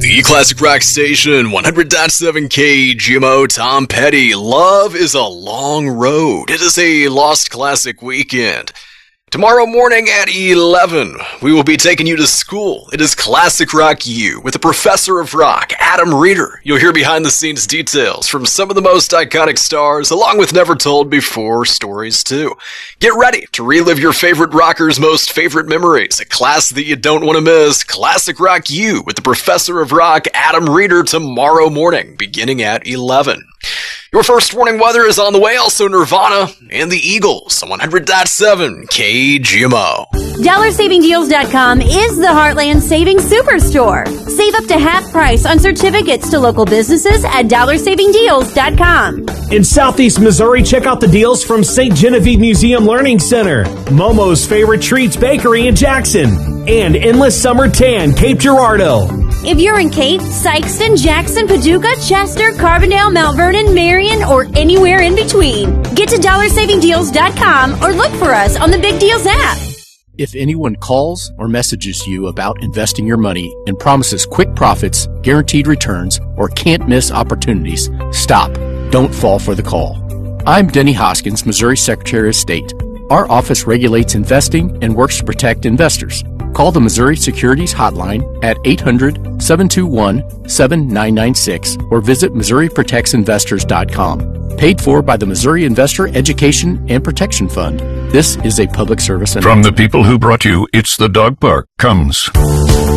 The Classic Rock Station, 100.7 KGMO, Tom Petty. Love is a long road. It is a Lost Classic weekend. Tomorrow morning at 11, we will be taking you to school. It is Classic Rock U with the professor of rock, Adam Reeder. You'll hear behind-the-scenes details from some of the most iconic stars, along with never-told-before stories, too. Get ready to relive your favorite rockers' most favorite memories. A class that you don't want to miss. Classic Rock U with the professor of rock, Adam Reeder, tomorrow morning, beginning at 11. Your first warning weather is on the way, also Nirvana and the Eagles on 100.7 KGMO. DollarSavingDeals.com is the Heartland Savings Superstore. Save up to half price on certificates to local businesses at DollarSavingDeals.com. In Southeast Missouri, check out the deals from St. Genevieve Museum Learning Center, Momo's Favorite Treats Bakery in Jackson, and Endless Summer Tan, Cape Girardeau. If you're in Cape, Sykeston, Jackson, Paducah, Chester, Carbondale, Mount Vernon, Marion, or anywhere in between, get to DollarSavingDeals.com or look for us on the Big Deals app. If anyone calls or messages you about investing your money and promises quick profits, guaranteed returns, or can't miss opportunities, stop. Don't fall for the call. I'm Denny Hoskins, Missouri Secretary of State. Our office regulates investing and works to protect investors. Call the Missouri Securities Hotline at 800-721-7996 or visit MissouriProtectsInvestors.com. Paid for by the Missouri Investor Education and Protection Fund. This is a public service announcement. From the people who brought you It's the Dog Park comes